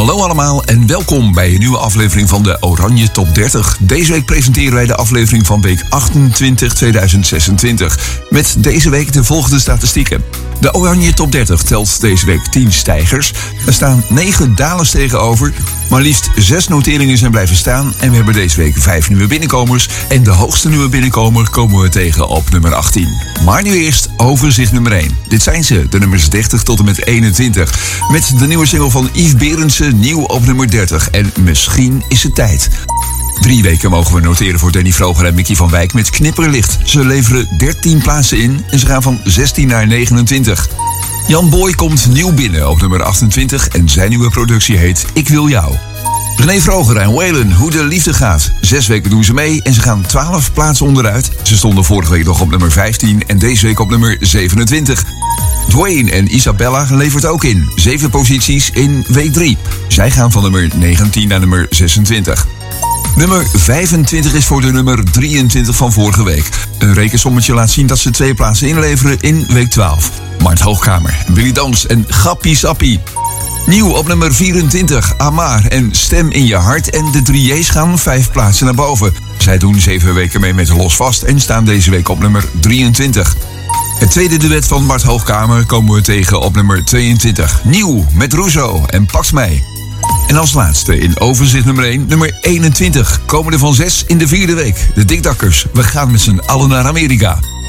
Hallo allemaal en welkom bij een nieuwe aflevering van de Oranje Top 30. Deze week presenteren wij de aflevering van week 28 2026. Met deze week de volgende statistieken. De Oranje Top 30 telt deze week 10 stijgers. Er staan 9 dalers tegenover. Maar liefst 6 noteringen zijn blijven staan. En we hebben deze week 5 nieuwe binnenkomers. En de hoogste nieuwe binnenkomer komen we tegen op nummer 18. Maar nu eerst overzicht nummer 1. Dit zijn ze, de nummers 30 tot en met 21. Met de nieuwe single van Yves Berendsen, nieuw op nummer 30. En misschien is het tijd. 3 weken mogen we noteren voor Danny Vroger en Mickey van Wijk met Knipperlicht. Ze leveren 13 plaatsen in en ze gaan van 16 naar 29. Jan Boy komt nieuw binnen op nummer 28 en zijn nieuwe productie heet Ik Wil Jou. René Vroger en Waylon, Hoe de Liefde Gaat. 6 weken doen ze mee en ze gaan 12 plaatsen onderuit. Ze stonden vorige week nog op nummer 15 en deze week op nummer 27. Dwayne en Isabella levert ook in. 7 posities in week 3. Zij gaan van nummer 19 naar nummer 26. Nummer 25 is voor de nummer 23 van vorige week. Een rekensommetje laat zien dat ze 2 plaatsen inleveren in week 12. Mart Hoogkamer, Willy Dans en Gappie Sappie. Nieuw op nummer 24, Amar en Stem in je hart en de 3J's gaan 5 plaatsen naar boven. Zij doen 7 weken mee met Los Vast en staan deze week op nummer 23. Het tweede duet van Mart Hoogkamer komen we tegen op nummer 22. Nieuw met Russo en Pax Mij. En als laatste in overzicht nummer 1, nummer 21. Komen er van 6 in de 4e week. De Dikdakkers, we gaan met z'n allen naar Amerika.